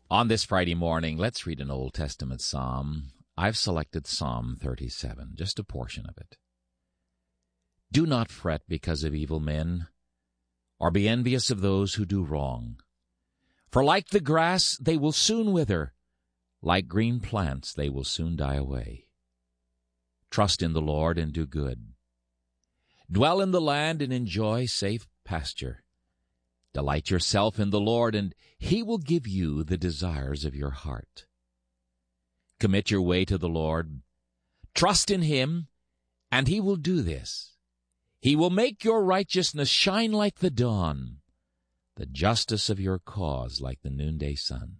On this Friday morning, let's read an Old Testament psalm. I've selected Psalm 37, just a portion of it. Do not fret because of evil men, or be envious of those who do wrong. For like the grass, they will soon wither. Like green plants, they will soon die away. Trust in the Lord and do good. Dwell in the land and enjoy safe pasture. Delight yourself in the Lord, and He will give you the desires of your heart. Commit your way to the Lord. Trust in Him, and He will do this. He will make your righteousness shine like the dawn, the justice of your cause like the noonday sun.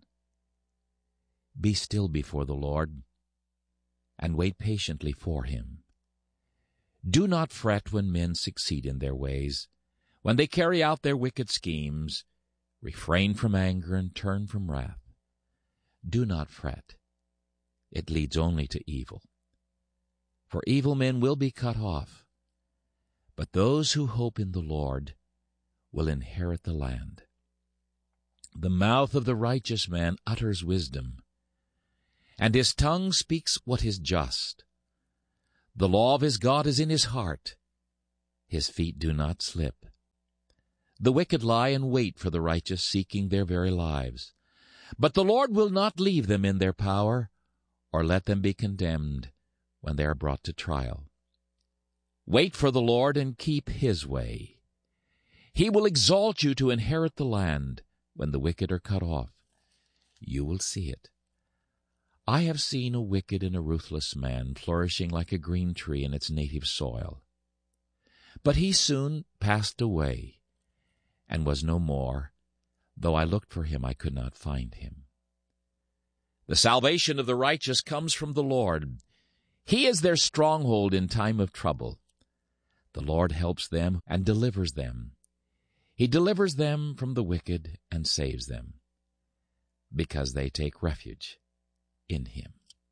Be still before the Lord, and wait patiently for Him. Do not fret when men succeed in their ways, when they carry out their wicked schemes. Refrain from anger and turn from wrath. Do not fret. It leads only to evil. For evil men will be cut off, but those who hope in the Lord will inherit the land. The mouth of the righteous man utters wisdom, and his tongue speaks what is just. The law of his God is in his heart. His feet do not slip. The wicked lie in wait for the righteous, seeking their very lives. But the Lord will not leave them in their power, or let them be condemned when they are brought to trial. Wait for the Lord and keep His way. He will exalt you to inherit the land when the wicked are cut off. You will see it. I have seen a wicked and a ruthless man flourishing like a green tree in its native soil. But he soon passed away and was no more. Though I looked for him, I could not find him. The salvation of the righteous comes from the Lord. He is their stronghold in time of trouble. The Lord helps them and delivers them. He delivers them from the wicked and saves them, because they take refuge in Him.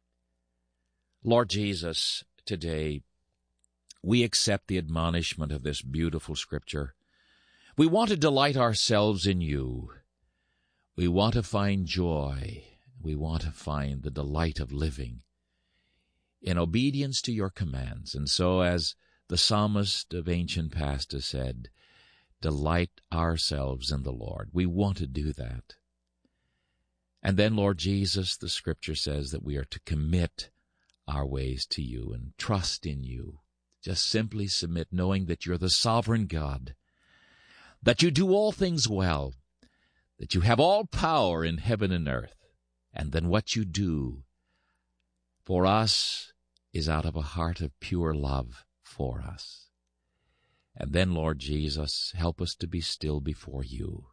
Lord Jesus, today we accept the admonishment of this beautiful Scripture. We want to delight ourselves in You. We want to find joy. We want to find the delight of living in obedience to Your commands. And so, as the psalmist of ancient past has said, delight ourselves in the Lord. We want to do that. And then, Lord Jesus, the Scripture says that we are to commit our ways to You and trust in You. Just simply submit, knowing that You're the sovereign God, that You do all things well, that You have all power in heaven and earth, and then what You do for us is out of a heart of pure love for us. And then, Lord Jesus, help us to be still before You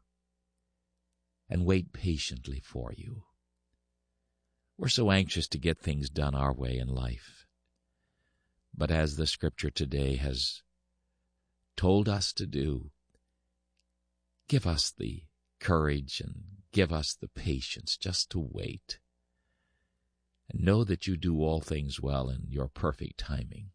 and wait patiently for You. We're so anxious to get things done our way in life. But as the Scripture today has told us to do, give us the courage and give us the patience just to wait and know that You do all things well in Your perfect timing.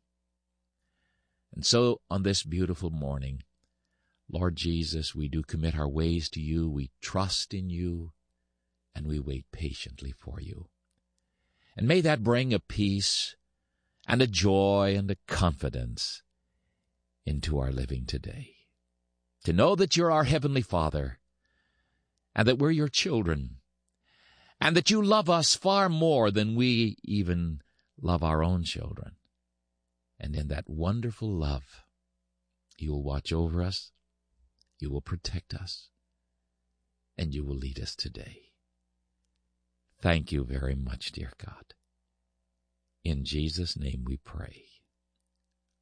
And so on this beautiful morning, Lord Jesus, we do commit our ways to You, we trust in You, and we wait patiently for You. And may that bring a peace and a joy and a confidence into our living today. To know that You're our Heavenly Father, and that we're Your children, and that You love us far more than we even love our own children. And in that wonderful love, You will watch over us, You will protect us, and You will lead us today. Thank You very much, dear God. In Jesus' name we pray.